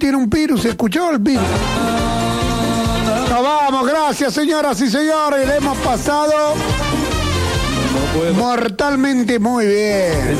tiene un virus, ¿se escuchó el virus? Nos vamos, gracias señoras y señores, le hemos pasado mortalmente muy bien.